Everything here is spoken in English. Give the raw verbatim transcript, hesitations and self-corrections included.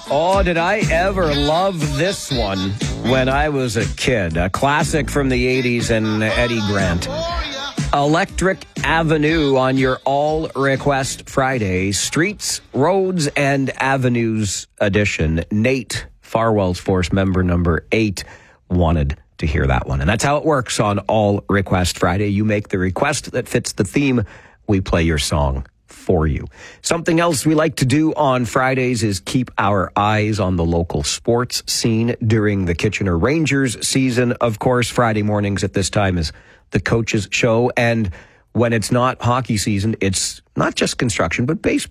Oh, did I ever love this one when I was a kid. A classic from the eighties and Eddie Grant. Electric Avenue on your All Request Friday. Streets, Roads, and Avenues edition. Nate, Farwell's Force member number eight, wanted to hear that one. And that's how it works on All Request Friday. You make the request that fits the theme. We play your song for you. Something else we like to do on Fridays is keep our eyes on the local sports scene during the Kitchener Rangers season. Of course, Friday mornings at this time is the coaches show. And when it's not hockey season, it's not just construction, but baseball.